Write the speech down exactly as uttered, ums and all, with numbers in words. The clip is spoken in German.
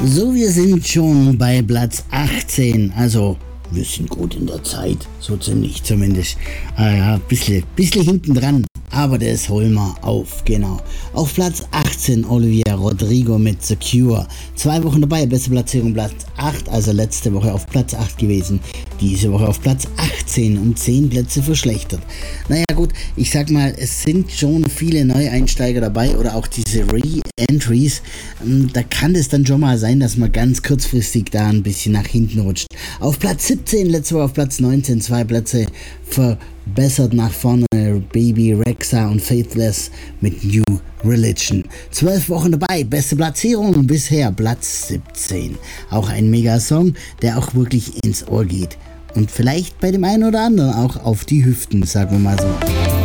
So, wir sind schon bei Platz achtzehn, also wir sind gut in der Zeit, so ziemlich zumindest. Ah ja, ein bisschen, bisschen hinten dran, aber das holen wir auf, genau. Auf Platz achtzehn Olivia Rodrigo mit Secure. Zwei Wochen dabei, beste Platzierung Platz acht, also letzte Woche auf Platz acht gewesen. Diese Woche auf Platz achtzehn, um zehn Plätze verschlechtert. Naja gut, ich sag mal, es sind schon viele Neueinsteiger dabei oder auch diese Re-Entries. Da kann es dann schon mal sein, dass man ganz kurzfristig da ein bisschen nach hinten rutscht. Auf Platz siebzehn, letzte Woche auf Platz neunzehn, zwei Plätze verbessert nach vorne. Baby Rexha und Faithless mit New Religion. Zwölf Wochen dabei, beste Platzierung bisher Platz siebzehn. Auch ein Megasong, der auch wirklich ins Ohr geht. Und vielleicht bei dem einen oder anderen auch auf die Hüften, sagen wir mal so.